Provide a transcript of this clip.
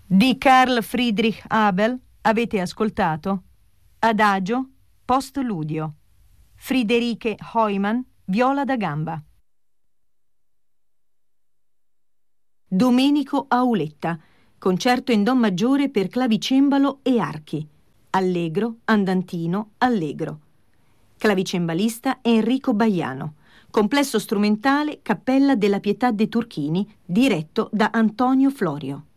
Di Carl Friedrich Abel avete ascoltato Adagio postludio. Friederike Heumann, viola da gamba. Domenico Auletta, concerto in do maggiore per clavicembalo e archi. Allegro, andantino, allegro. Clavicembalista Enrico Baiano. Complesso strumentale Cappella della Pietà dei Turchini, diretto da Antonio Florio.